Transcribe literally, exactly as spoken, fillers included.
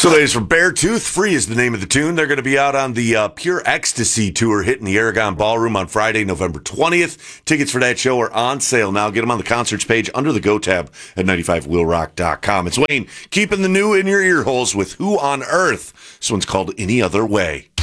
So, ladies, from Beartooth, Free is the name of the tune. They're going to be out on the uh, Pure Ecstasy tour hitting the Aragon Ballroom on Friday, November twentieth. Tickets for that show are on sale now. Get them on the concerts page under the Go tab at ninety-five wheel rock dot com. It's Wayne keeping the new in your ear holes with Who on Earth. This one's called Any Other Way.